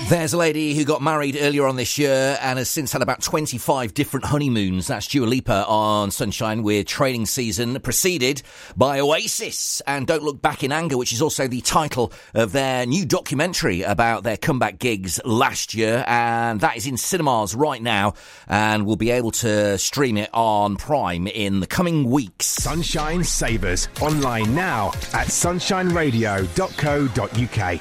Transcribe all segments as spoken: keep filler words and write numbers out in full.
There's a lady who got married earlier on this year and has since had about twenty-five different honeymoons. That's Dua Lipa on Sunshine, with training season preceded by Oasis and Don't Look Back in Anger, which is also the title of their new documentary about their comeback gigs last year. And that is in cinemas right now, and we'll be able to stream it on Prime in the coming weeks. Sunshine Savers, online now at sunshine radio dot co dot uk.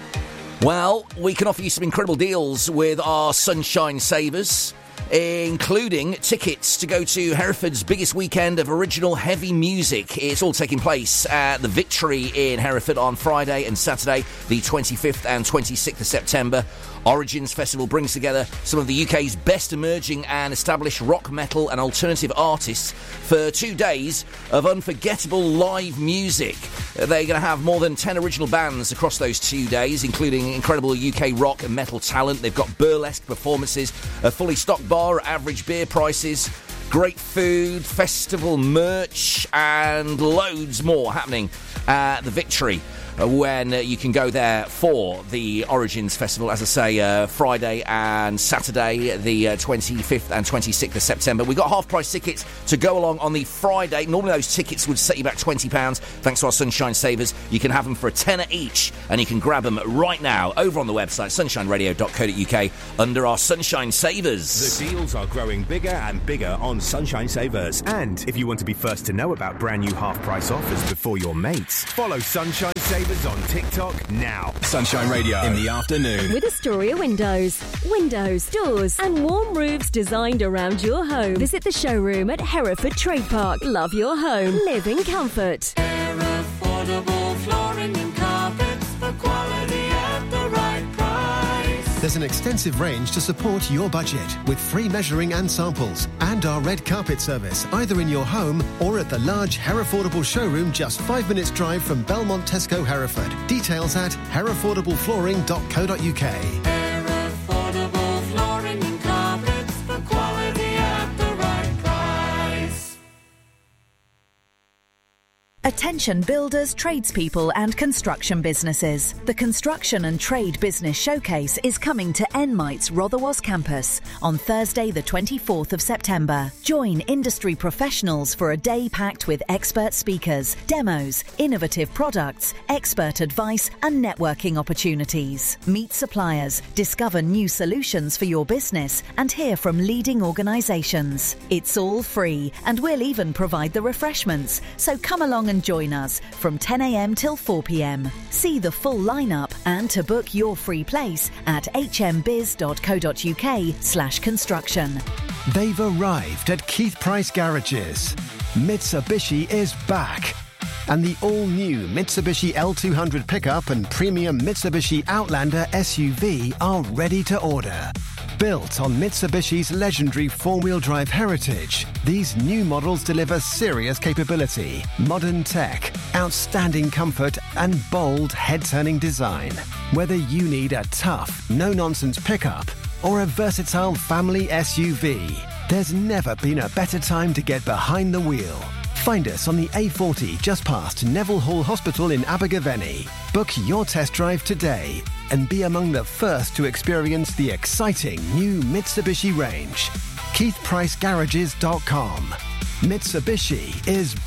Well, we can offer you some incredible deals with our Sunshine Savers, including tickets to go to Hereford's biggest weekend of original heavy music. It's all taking place at the Victory in Hereford on Friday and Saturday, the twenty-fifth and twenty-sixth of September. Origins Festival brings together some of the U K's best emerging and established rock, metal and alternative artists for two days of unforgettable live music. They're going to have more than ten original bands across those two days, including incredible U K rock and metal talent. They've got burlesque performances, a fully stocked bar at average beer prices, great food, festival merch and loads more happening at the Victory, when uh, you can go there for the Origins Festival, as I say, uh, Friday and Saturday, the uh, twenty-fifth and twenty-sixth of September. We've got half-price tickets to go along on the Friday. Normally those tickets would set you back twenty pounds. Thanks to our Sunshine Savers, you can have them for a tenner each, and you can grab them right now over on the website, sunshine radio dot co dot uk, under our Sunshine Savers. The deals are growing bigger and bigger on Sunshine Savers. And if you want to be first to know about brand new half-price offers before your mates, follow Sunshine Savers on TikTok now. Sunshine Radio in the afternoon. With Astoria Windows. Windows, doors and warm roofs designed around your home. Visit the showroom at Hereford Trade Park. Love your home. Live in comfort. They're affordable flooring and carpets for quality at the right price. There's an extensive range to support your budget with free measuring and samples, and our red carpet service either in your home or at the large Herefordable showroom just five minutes drive from Belmont Tesco Hereford. Details at herefordable flooring dot co dot uk. They're affordable flooring and carpets for quality at the right price. Attention builders, tradespeople and construction businesses. The Construction and Trade Business Showcase is coming to Enmite's Rotherwas campus on Thursday the twenty-fourth of September. Join industry professionals for a day packed with expert speakers, demos, innovative products, expert advice and networking opportunities. Meet suppliers, discover new solutions for your business and hear from leading organisations. It's all free and we'll even provide the refreshments, so come along and join us from ten a.m. till four p.m. See the full lineup and to book your free place at h m biz dot co dot uk slash construction. They've arrived at Keith Price Garages. Mitsubishi is back. And the all-new Mitsubishi L two hundred pickup and premium Mitsubishi Outlander S U V are ready to order. Built on Mitsubishi's legendary four-wheel drive heritage, these new models deliver serious capability, modern tech, outstanding comfort and bold head-turning design. Whether you need a tough, no-nonsense pickup or a versatile family S U V, there's never been a better time to get behind the wheel. Find us on the A forty just past Neville Hall Hospital in Abergavenny. Book your test drive today and be among the first to experience the exciting new Mitsubishi range. keith price garages dot com. Mitsubishi is